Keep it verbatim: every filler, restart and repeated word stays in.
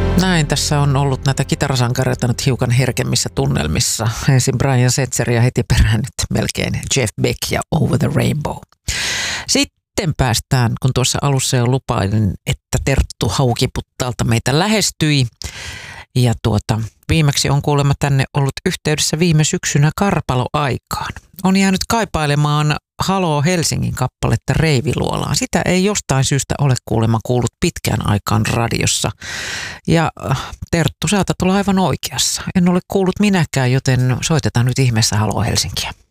Näin, tässä on ollut näitä kitarasankareita nyt hiukan herkemmissä tunnelmissa. Ensin Brian Setzer ja heti perään nyt melkein Jeff Beck ja Over the Rainbow. Sitten päästään, kun tuossa alussa jo lupailin, että Terttu Haukiputtaalta meitä lähestyi. Ja tuota, viimeksi on kuulemma tänne ollut yhteydessä viime syksynä Karpalo-aikaan. On jäänyt kaipailemaan Haloo Helsingin kappaletta Reiviluolaan. Sitä ei jostain syystä ole kuulemma kuullut pitkään aikaan radiossa. Ja Terttu, saatat olla aivan oikeassa. En ole kuullut minäkään, joten soitetaan nyt ihmeessä Haloo Helsinkiä.